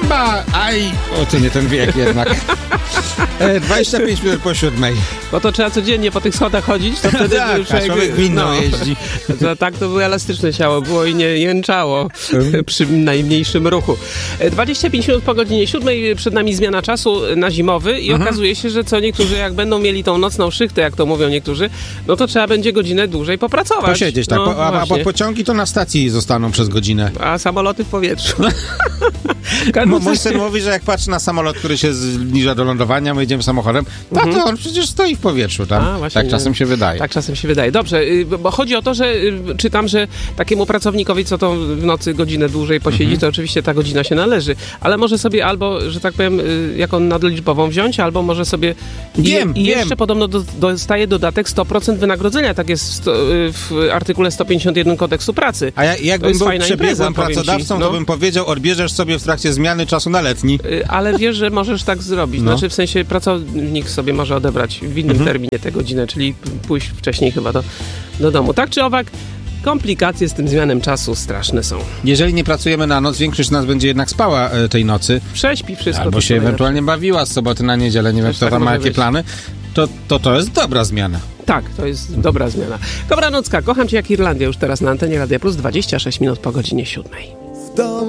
remember, O, to nie ten wiek jednak. 25 minut po 7. Bo to trzeba codziennie po tych schodach chodzić, to wtedy tak, człowiek winną jeździ. Tak, to było elastyczne ciało, było i nie jęczało przy najmniejszym ruchu. 25 minut po godzinie 7, przed nami zmiana czasu na zimowy i okazuje się, że co niektórzy, jak będą mieli tą nocną szychtę, jak to mówią niektórzy, no to trzeba będzie godzinę dłużej popracować. Posiedzieć, tak. A pociągi to na stacji zostaną przez godzinę. A samoloty w powietrzu. Mój syn mówi, że jak patrzy na samolot, który się zbliża do lądowania, my jedziemy samochodem, to on przecież stoi w powietrzu tam. Tak czasem się wydaje. Tak czasem się wydaje. Dobrze, bo chodzi o to, że czytam, że takiemu pracownikowi, co to w nocy godzinę dłużej posiedzi, to oczywiście ta godzina się należy, ale może sobie albo, że tak powiem, jaką nadliczbową wziąć, albo może sobie... Jeszcze podobno dostaje dodatek 100% wynagrodzenia, tak jest w artykule 151 Kodeksu Pracy. A jakbym był przebiegłym pracodawcą, to bym powiedział, odbierzesz sobie w trakcie zmiany czasu na letni. Ale wiesz, że możesz tak zrobić. Znaczy w sensie pracownik sobie może odebrać w innym terminie tę godzinę, czyli pójść wcześniej chyba do domu. Tak czy owak, komplikacje z tym zmianem czasu straszne są. Jeżeli nie pracujemy na noc, większość z nas będzie jednak spała tej nocy. Prześpi wszystko. Albo się ewentualnie bawiła z soboty na niedzielę, nie wiem, kto tam ma jakie plany. To jest dobra zmiana. Tak, to jest dobra zmiana. Dobranocka, kocham cię jak Irlandia, już teraz na antenie Radia Plus, 26 minut po godzinie 7.